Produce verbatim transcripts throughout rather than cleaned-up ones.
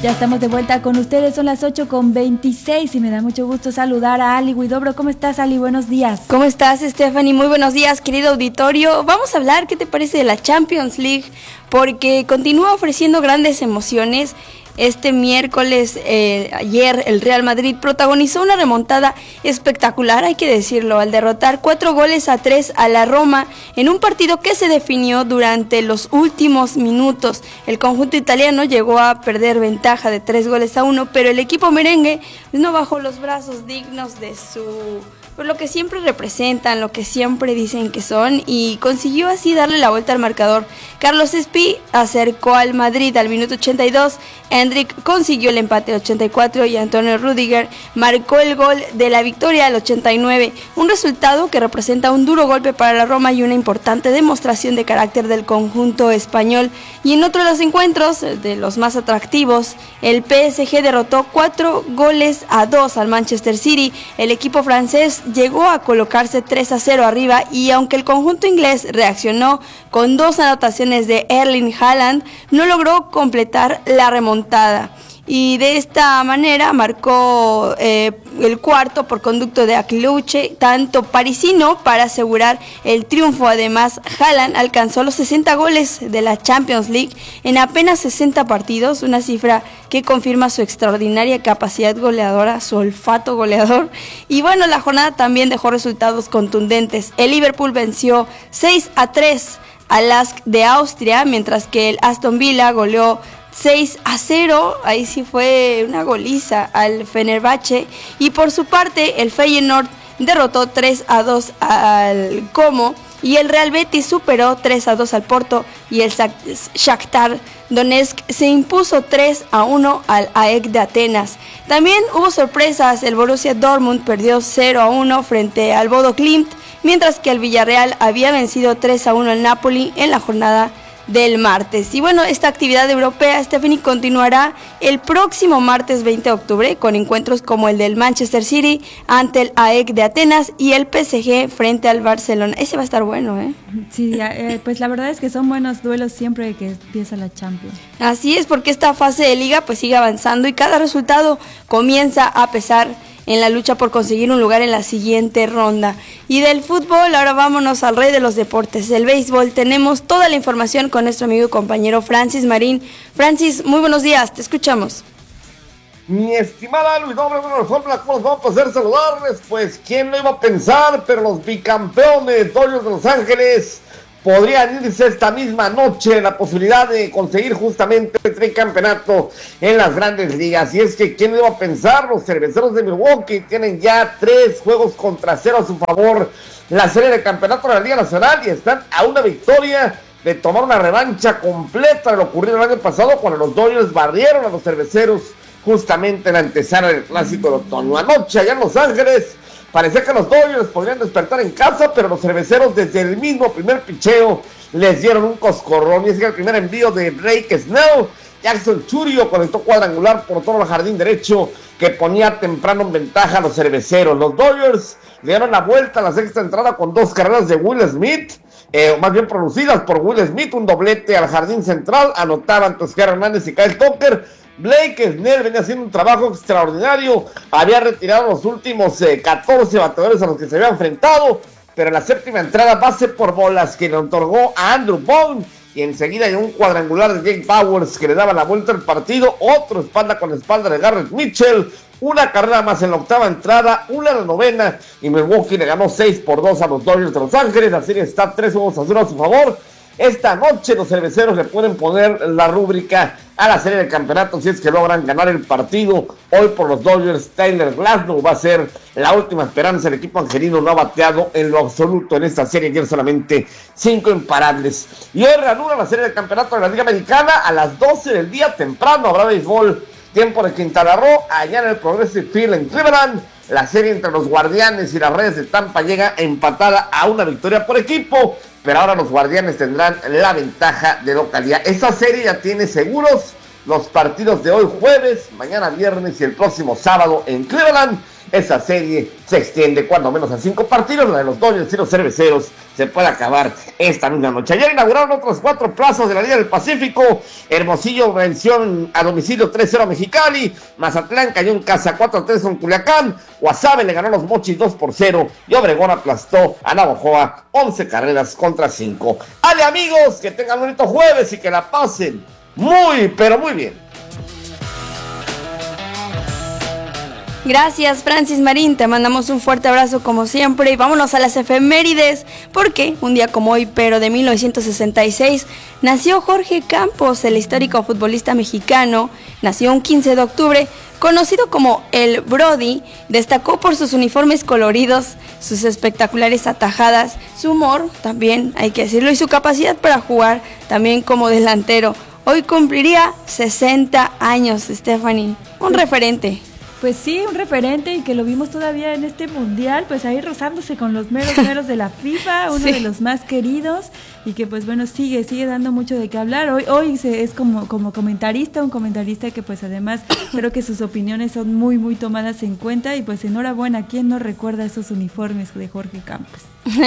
Ya estamos de vuelta con ustedes, son las ocho con veintiséis y me da mucho gusto saludar a Ali Huidobro. ¿Cómo estás, Ali? Buenos días. ¿Cómo estás, Stephanie? Muy buenos días, querido auditorio. Vamos a hablar, ¿qué te parece de la Champions League? Porque continúa ofreciendo grandes emociones. Este miércoles, eh, ayer, el Real Madrid protagonizó una remontada espectacular, hay que decirlo, al derrotar cuatro goles a tres a la Roma en un partido que se definió durante los últimos minutos. El conjunto italiano llegó a perder ventaja de tres goles a uno, pero el equipo merengue no bajó los brazos, dignos de su... por lo que siempre representan, lo que siempre dicen que son, y consiguió así darle la vuelta al marcador. Carlos Espí acercó al Madrid al minuto ochenta y dos, Endrick consiguió el empate al ochenta y cuatro y Antonio Rüdiger marcó el gol de la victoria al ochenta y nueve, un resultado que representa un duro golpe para la Roma y una importante demostración de carácter del conjunto español. Y en otro de los encuentros, de los más atractivos, el P S G derrotó cuatro goles a dos al Manchester City. El equipo francés llegó a colocarse tres a cero arriba y aunque el conjunto inglés reaccionó con dos anotaciones de Erling Haaland, no logró completar la remontada. Y de esta manera marcó eh, el cuarto por conducto de Aquiluche, tanto parisino, para asegurar el triunfo. Además, Haaland alcanzó los sesenta goles de la Champions League en apenas sesenta partidos, una cifra que confirma su extraordinaria capacidad goleadora, su olfato goleador. Y bueno, la jornada también dejó resultados contundentes. El Liverpool venció seis a tres al L A S K de Austria, mientras que el Aston Villa goleó seis a cero, ahí sí fue una goliza al Fenerbahce. Y por su parte, el Feyenoord derrotó tres a dos al Como, y el Real Betis superó tres a dos al Porto, y el Shakhtar Donetsk se impuso tres a uno al A E K de Atenas. También hubo sorpresas, el Borussia Dortmund perdió cero a uno frente al Bodo Glimt, mientras que el Villarreal había vencido tres a uno al Napoli en la jornada del martes. Y bueno, esta actividad europea, Stephanie, continuará el próximo martes veinte de octubre con encuentros como el del Manchester City ante el A E K de Atenas y el P S G frente al Barcelona. Ese va a estar bueno, ¿eh? Sí, eh, pues la verdad es que son buenos duelos siempre que empieza la Champions. Así es, porque esta fase de liga pues sigue avanzando y cada resultado comienza a pesar en la lucha por conseguir un lugar en la siguiente ronda. Y del fútbol, ahora vámonos al rey de los deportes, el béisbol. Tenemos toda la información con nuestro amigo y compañero Francis Marín. Francis, muy buenos días, te escuchamos. Mi estimada Luis Doble, bueno, ¿cómo nos vamos a hacer saludarles? Pues, ¿quién lo iba a pensar? Pero los bicampeones Dodgers de Los Ángeles podrían irse esta misma noche la posibilidad de conseguir justamente el tricampeonato en las grandes ligas. Y es que, ¿quién lo iba a pensar? Los cerveceros de Milwaukee tienen ya tres juegos contra cero a su favor la serie de campeonato de la Liga Nacional y están a una victoria de tomar una revancha completa de lo ocurrido el año pasado cuando los Dodgers barrieron a los cerveceros justamente en la antesala del Clásico de Otoño. Anoche allá en Los Ángeles parecía que los Dodgers podrían despertar en casa, pero los cerveceros desde el mismo primer picheo les dieron un coscorrón. Y es que el primer envío de Blake Snell, Jackson Churio conectó cuadrangular por todo el jardín derecho que ponía temprano en ventaja a los cerveceros. Los Dodgers le dieron la vuelta a la sexta entrada con dos carreras de Will Smith, eh, más bien producidas por Will Smith, un doblete al jardín central, anotaban Toscar Hernández y Kyle Tucker. Blake Snell venía haciendo un trabajo extraordinario, había retirado los últimos eh, catorce bateadores a los que se había enfrentado, pero en la séptima entrada, base por bolas que le otorgó a Andrew Bone, y enseguida hay un cuadrangular de Jake Bauers que le daba la vuelta al partido, otro espalda con espalda de Garrett Mitchell, una carrera más en la octava entrada, una en la novena, y Milwaukee le ganó seis por dos a los Dodgers de Los Ángeles. La serie está tres juegos a cero a su favor. Esta noche los cerveceros le pueden poner la rúbrica a la serie de campeonato si es que logran ganar el partido. Hoy por los Dodgers, Tyler Glasnow va a ser la última esperanza. El equipo angelino no ha bateado en lo absoluto en esta serie, ayer solamente cinco imparables. Y hoy reanuda la serie de campeonato de la Liga Americana a las doce del día, temprano habrá béisbol, tiempo de Quintana Roo, allá en el Progressive Field en Cleveland. La serie entre los Guardianes y las Reyes de Tampa llega empatada a una victoria por equipo, pero ahora los Guardianes tendrán la ventaja de localidad. Esta serie ya tiene seguros los partidos de hoy jueves, mañana viernes y el próximo sábado en Cleveland. esa serie se extiende cuando menos a cinco partidos. La de los Dodgers y los Cerveceros se puede acabar esta misma noche. Ayer inauguraron otros cuatro plazas de la Liga del Pacífico. Hermosillo venció a domicilio tres cero a Mexicali. Mazatlán cayó en casa cuatro a tres con Culiacán. Guasave le ganó a los Mochis dos por cero. Y Obregón aplastó a Navojoa once carreras contra cinco. Ale, amigos, que tengan un bonito jueves y que la pasen muy, pero muy bien. Gracias, Francis Marín, te mandamos un fuerte abrazo como siempre y vámonos a las efemérides, porque un día como hoy, pero de mil novecientos sesenta y seis, nació Jorge Campos, el histórico futbolista mexicano. Nació un quince de octubre, conocido como el Brody, destacó por sus uniformes coloridos, sus espectaculares atajadas, su humor también, hay que decirlo, y su capacidad para jugar también como delantero. Hoy cumpliría sesenta años, Stephanie, un referente. Pues sí, un referente y que lo vimos todavía en este mundial, pues ahí rozándose con los meros meros de la FIFA, uno sí. de los más queridos y que pues bueno, sigue, sigue dando mucho de qué hablar. Hoy, hoy se, es como, como comentarista, un comentarista que pues además creo que sus opiniones son muy, muy tomadas en cuenta y pues enhorabuena, ¿quién no recuerda esos uniformes de Jorge Campos?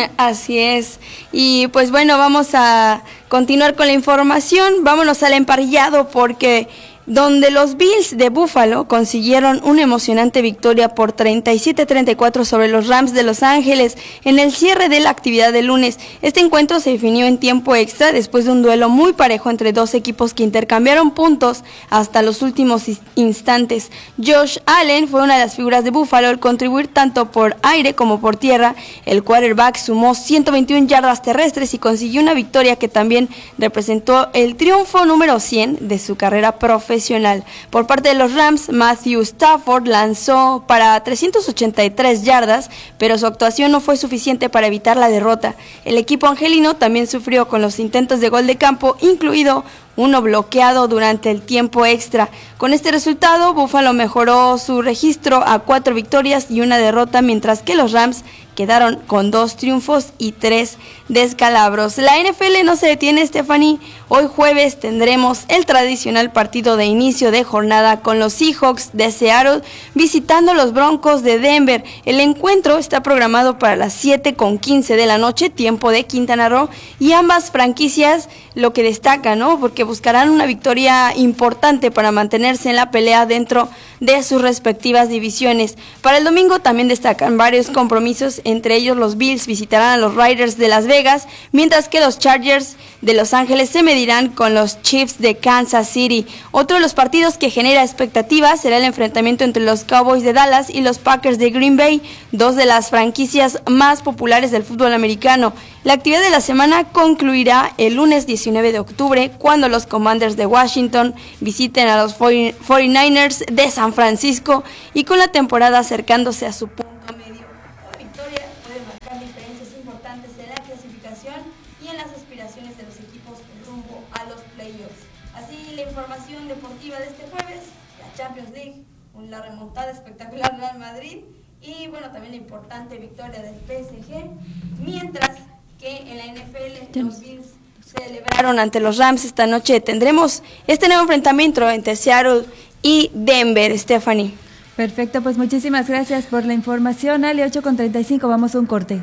Así es, y pues bueno, vamos a continuar con la información, vámonos al emparrillado porque donde los Bills de Buffalo consiguieron una emocionante victoria por treinta y siete a treinta y cuatro sobre los Rams de Los Ángeles en el cierre de la actividad de lunes. Este encuentro se definió en tiempo extra después de un duelo muy parejo entre dos equipos que intercambiaron puntos hasta los últimos instantes. Josh Allen fue una de las figuras de Buffalo al contribuir tanto por aire como por tierra. El quarterback sumó ciento veintiuna yardas terrestres y consiguió una victoria que también representó el triunfo número cien de su carrera profesional. Por parte de los Rams, Matthew Stafford lanzó para trescientas ochenta y tres yardas, pero su actuación no fue suficiente para evitar la derrota. El equipo angelino también sufrió con los intentos de gol de campo, incluido uno bloqueado durante el tiempo extra. Con este resultado, Buffalo mejoró su registro a cuatro victorias y una derrota, mientras que los Rams quedaron con dos triunfos y tres descalabros. La N F L no se detiene, Stephanie. Hoy jueves tendremos el tradicional partido de inicio de jornada con los Seahawks de Seattle visitando los Broncos de Denver. El encuentro está programado para las siete con quince de la noche, tiempo de Quintana Roo, y ambas franquicias lo que destaca, ¿no? Porque buscarán una victoria importante para mantenerse en la pelea dentro de sus respectivas divisiones. Para el domingo también destacan varios compromisos, entre ellos los Bills visitarán a los Raiders de Las Vegas, mientras que los Chargers de Los Ángeles se medirán con los Chiefs de Kansas City. Otro de los partidos que genera expectativas será el enfrentamiento entre los Cowboys de Dallas y los Packers de Green Bay, dos de las franquicias más populares del fútbol americano. La actividad de la semana concluirá el lunes diecinueve de octubre, cuando los Commanders de Washington visiten a los cuarenta y nueve ers de San Francisco, y con la temporada acercándose a su punto medio, la victoria puede marcar diferencias importantes en la clasificación y en las aspiraciones de los equipos rumbo a los playoffs. Así, la información deportiva de este jueves, la Champions League, la remontada espectacular del Real Madrid y bueno, también la importante victoria del P S G, mientras que en la N F L los Bills celebraron ante los Rams. Esta noche tendremos este nuevo enfrentamiento entre Seattle y Denver, Stephanie. Perfecto, pues muchísimas gracias por la información, Ale. Ocho con treinta y cinco, vamos a un corte.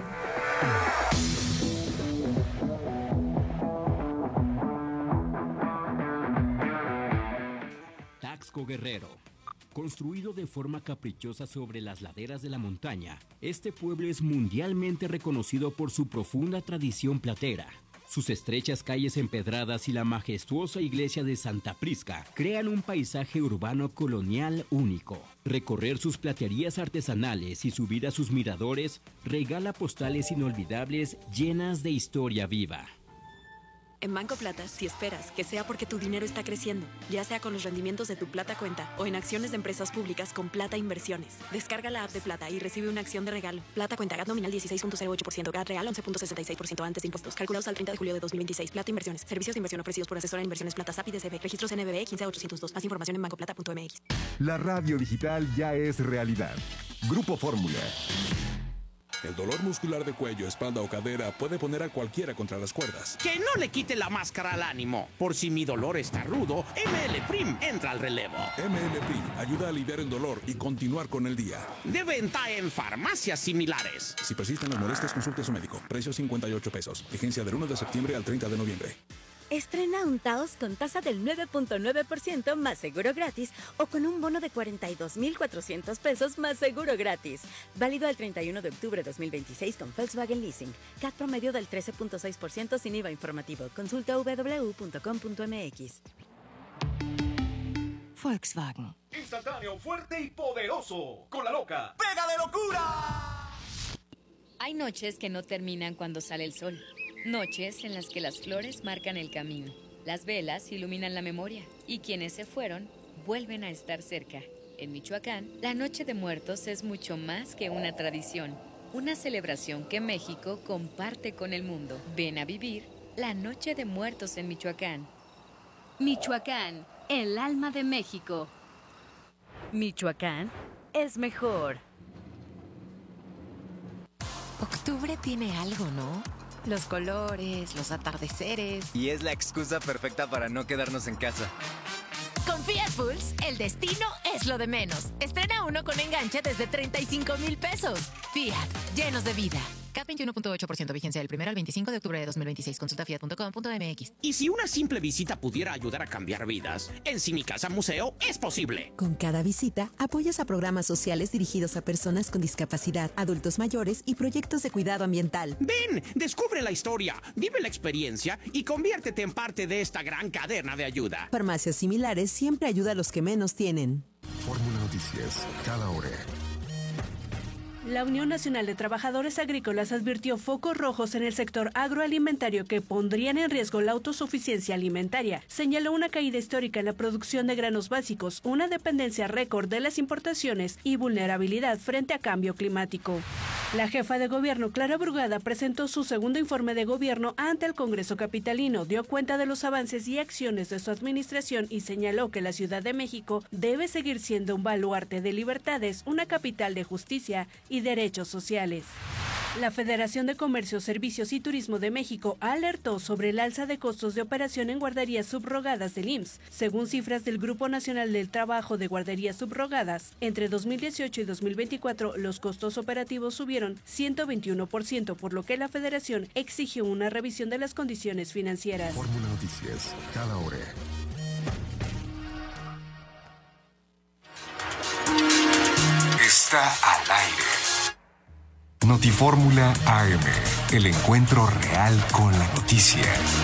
Taxco Guerrero. Construido de forma caprichosa sobre las laderas de la montaña, este pueblo es mundialmente reconocido por su profunda tradición platera. Sus estrechas calles empedradas y la majestuosa iglesia de Santa Prisca crean un paisaje urbano colonial único. Recorrer sus platerías artesanales y subir a sus miradores regala postales inolvidables llenas de historia viva. En Banco Plata, si esperas que sea porque tu dinero está creciendo, ya sea con los rendimientos de tu Plata Cuenta o en acciones de empresas públicas con Plata Inversiones, descarga la app de Plata y recibe una acción de regalo. Plata Cuenta, G A T nominal dieciséis punto cero ocho por ciento, G A T real once punto sesenta y seis por ciento antes de impuestos, calculados al treinta de julio de dos mil veintiséis. Plata Inversiones, servicios de inversión ofrecidos por Asesora de Inversiones Plata S A P y D C B, registros N B B quince ochocientos dos, más información en banco plata punto m x. La radio digital ya es realidad. Grupo Fórmula. El dolor muscular de cuello, espalda o cadera puede poner a cualquiera contra las cuerdas. Que no le quite la máscara al ánimo. Por si mi dolor está rudo, M L Prim entra al relevo. M L Prim ayuda a aliviar el dolor y continuar con el día. De venta en farmacias similares. Si persisten las molestias, consulte a su médico. Precio cincuenta y ocho pesos. Vigencia del uno de septiembre al treinta de noviembre. Estrena un Taos con tasa del nueve punto nueve por ciento más seguro gratis o con un bono de cuarenta y dos mil cuatrocientos pesos más seguro gratis. Válido al treinta y uno de octubre de dos mil veintiséis con Volkswagen Leasing. C A T promedio del trece punto seis por ciento sin I V A informativo. Consulta doble u doble u doble u punto com punto m x. Volkswagen. Instantáneo, fuerte y poderoso. Con la loca. ¡Pega de locura! Hay noches que no terminan cuando sale el sol. Noches en las que las flores marcan el camino, las velas iluminan la memoria y quienes se fueron vuelven a estar cerca. En Michoacán, la Noche de Muertos es mucho más que una tradición, una celebración que México comparte con el mundo. Ven a vivir la Noche de Muertos en Michoacán. Michoacán, el alma de México. Michoacán es mejor. Octubre tiene algo, ¿no? Los colores, los atardeceres. Y es la excusa perfecta para no quedarnos en casa. Con Fiat Pulse, el destino es lo de menos. Estrena uno con enganche desde treinta y cinco mil pesos. Fiat, llenos de vida. C A T veintiuno punto ocho por ciento, vigencia del primero al veinticinco de octubre de dos mil veintiséis. Consulta fiat punto com punto m x. Y si una simple visita pudiera ayudar a cambiar vidas, en Cinicasa Museo es posible. Con cada visita, apoyas a programas sociales dirigidos a personas con discapacidad, adultos mayores y proyectos de cuidado ambiental. Ven, descubre la historia, vive la experiencia y conviértete en parte de esta gran cadena de ayuda. Farmacias Similares siempre ayuda a los que menos tienen. Fórmula Noticias, cada hora. La Unión Nacional de Trabajadores Agrícolas advirtió focos rojos en el sector agroalimentario que pondrían en riesgo la autosuficiencia alimentaria. Señaló una caída histórica en la producción de granos básicos, una dependencia récord de las importaciones y vulnerabilidad frente a cambio climático. La jefa de gobierno, Clara Brugada, presentó su segundo informe de gobierno ante el Congreso capitalino, dio cuenta de los avances y acciones de su administración y señaló que la Ciudad de México debe seguir siendo un baluarte de libertades, una capital de justicia y derechos sociales. La Federación de Comercio, Servicios y Turismo de México alertó sobre el alza de costos de operación en guarderías subrogadas del I M S S. Según cifras del Grupo Nacional del Trabajo de Guarderías Subrogadas, entre dos mil dieciocho y dos mil veinticuatro los costos operativos subieron ciento veintiuno por ciento, por lo que la Federación exigió una revisión de las condiciones financieras. Fórmula Noticias, cada hora. Está al aire. Notifórmula A M, el encuentro real con la noticia.